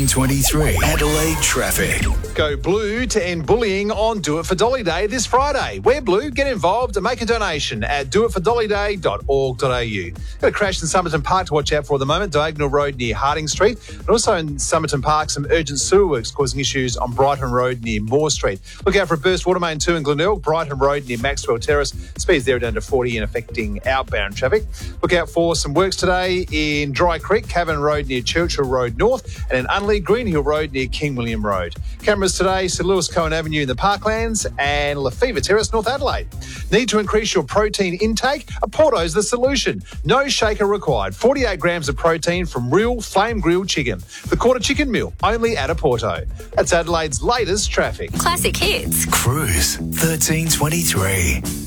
1323 Adelaide traffic. Go blue to end bullying on Do It For Dolly Day this Friday. Wear blue, get involved and make a donation at doitfordollyday.org.au. Got a crash in Somerton Park to watch out for at the moment, Diagonal Road near Harding Street. And also in Somerton Park, some urgent sewer works causing issues on Brighton Road near Moore Street. Look out for a burst water main 2 in Glenelg, Brighton Road near Maxwell Terrace. Speeds there down to 40 and affecting outbound traffic. Look out for some works today in Dry Creek, Cavern Road near Churchill Road North, and in Unley, Greenhill Road near King William Road. Cameras today, St Louis Cohen Avenue in the Parklands and Lefevre Terrace, North Adelaide. Need to increase your protein intake? A Porto's the solution. No shaker required. 48 grams of protein from real flame-grilled chicken. The quarter chicken meal, only at a Porto. That's Adelaide's latest traffic. Classic Hits. Cruise 1323.